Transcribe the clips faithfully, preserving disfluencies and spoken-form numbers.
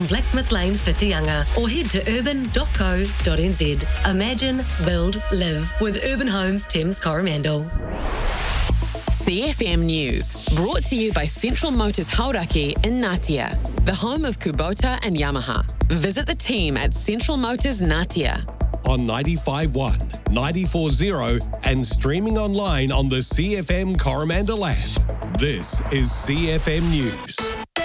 Blacksmith Lane, Whitianga, or head to urban dot co dot n z. Imagine, build, live with Urban Homes Thames Coromandel. C F M News, brought to you by Central Motors Hauraki in Ngatea, the home of Kubota and Yamaha. Visit the team at Central Motors Ngatea. On ninety-five point one, ninety-four point zero and streaming online on the C F M Coromandel app. This is C F M News.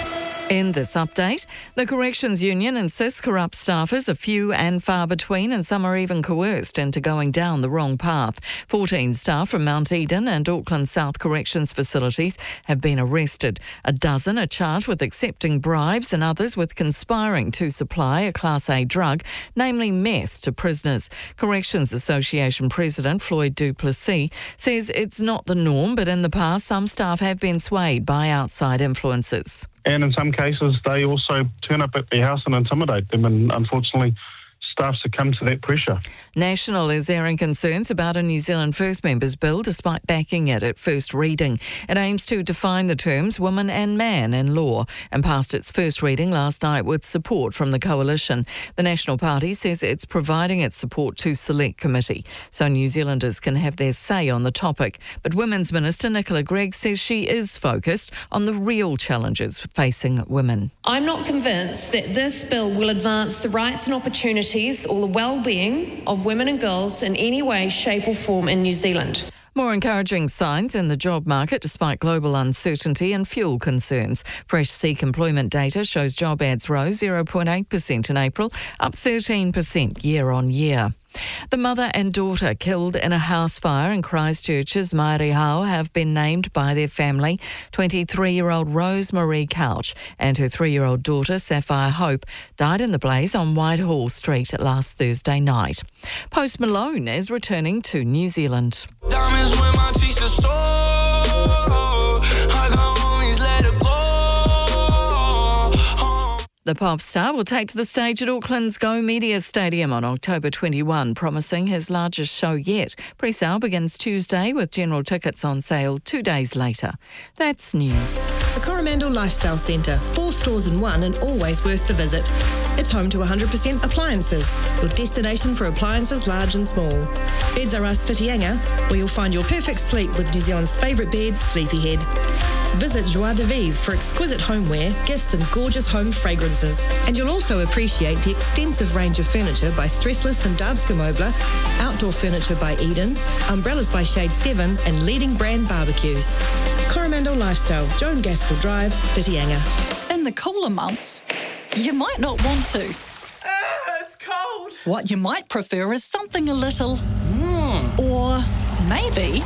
In this update, the Corrections Union insists corrupt staffers are few and far between, and some are even coerced into going down the wrong path. fourteen staff from Mount Eden and Auckland South Corrections facilities have been arrested. A dozen are charged with accepting bribes and others with conspiring to supply a Class A drug, namely meth, to prisoners. Corrections Association President Floyd du Plessis says it's not the norm, but in the past some staff have been swayed by outside influences. And in some cases, they also turn up at their house and intimidate them, and unfortunately, staff succumb to that pressure. National is airing concerns about a New Zealand First Members Bill despite backing it at first reading. It aims to define the terms woman and man in law and passed its first reading last night with support from the coalition. The National Party says it's providing its support to Select Committee so New Zealanders can have their say on the topic. But Women's Minister Nicola Gregg says she is focused on the real challenges facing women. I'm not convinced that this bill will advance the rights and opportunities or the well-being of women and girls in any way, shape or form in New Zealand. More encouraging signs in the job market despite global uncertainty and fuel concerns. Fresh Seek employment data shows job ads rose zero point eight percent in April, up thirteen percent year on year. The mother and daughter killed in a house fire in Christchurch's Mairehau have been named by their family. twenty-three-year-old Rose Marie Couch and her three-year-old daughter Sapphire Hope died in the blaze on Whitehall Street last Thursday night. Post Malone is returning to New Zealand. Diamonds when my teacher soar. I can always let it go. The pop star will take to the stage at Auckland's Go Media Stadium on October twenty-first, promising his largest show yet. Pre-sale begins Tuesday with general tickets on sale two days later. That's news. The Coromandel Lifestyle Centre, four stores in one and always worth the visit. It's home to one hundred percent appliances, your destination for appliances large and small. Beds R Us Whitianga, where you'll find your perfect sleep with New Zealand's favourite bed, Sleepyhead. Visit Joie de Vivre for exquisite homeware, gifts and gorgeous home fragrances. And you'll also appreciate the extensive range of furniture by Stressless and Danske Möbler, outdoor furniture by Eden, umbrellas by Shade seven and leading brand barbecues. Coromandel Lifestyle, Joan Gaskell Drive, Whitianga. In the cooler months, you might not want to. Uh, it's cold. What you might prefer is something a little... Mm. Or maybe...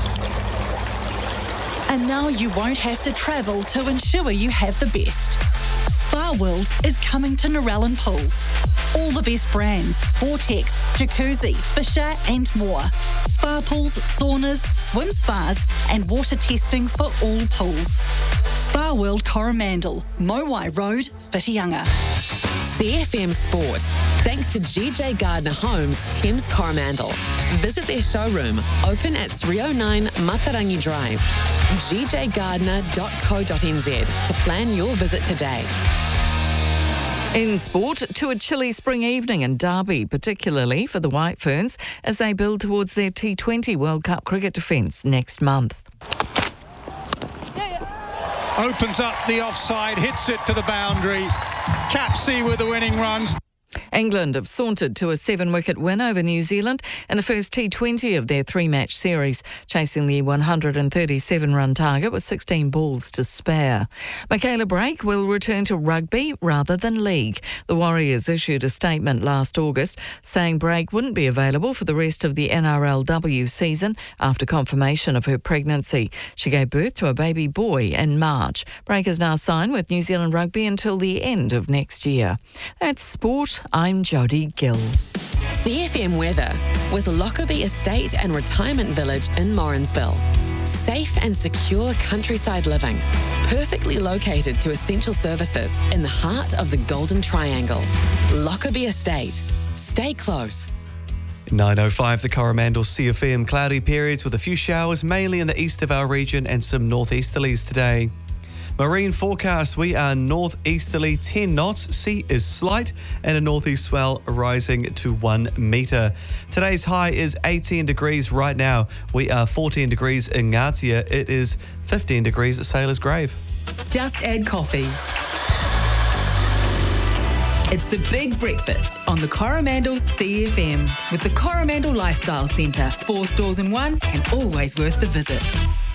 And now you won't have to travel to ensure you have the best. Spa World is coming to Narellan Pools. All the best brands, Vortex, Jacuzzi, Fisher and more. Spa pools, saunas, swim spas and water testing for all pools. Spa World Coromandel, Mowai Road, Whitianga. C F M Sport, thanks to G J Gardner Homes, Thames Coromandel. Visit their showroom, open at three oh nine Matarangi Drive. g j gardner dot co dot n z to plan your visit today. In sport, to a chilly spring evening in Derby, particularly for the White Ferns, as they build towards their T twenty World Cup cricket defence next month. Opens up the offside, hits it to the boundary. Capsey with the winning runs. England have sauntered to a seven-wicket win over New Zealand in the first T twenty of their three-match series, chasing the one hundred thirty-seven run target with sixteen balls to spare. Michaela Brake will return to rugby rather than league. The Warriors issued a statement last August saying Brake wouldn't be available for the rest of the N R L W season after confirmation of her pregnancy. She gave birth to a baby boy in March. Brake is now signed with New Zealand Rugby until the end of next year. That's sport. I'm Jodie Gill. C F M weather with Lockerbie Estate and Retirement Village in Morrinsville. Safe and secure countryside living, perfectly located to essential services in the heart of the Golden Triangle. Lockerbie Estate. Stay close. nine oh five, the Coromandel C F M. Cloudy periods with a few showers, mainly in the east of our region and some northeasterlies today. Marine forecast, we are northeasterly ten knots, sea is slight, and a northeast swell rising to one metre. Today's high is eighteen degrees right now. We are fourteen degrees in Ngatia. It is fifteen degrees at Sailor's Grave. Just add coffee. It's the Big Breakfast on the Coromandel C F M with the Coromandel Lifestyle Centre. Four stores in one and always worth the visit.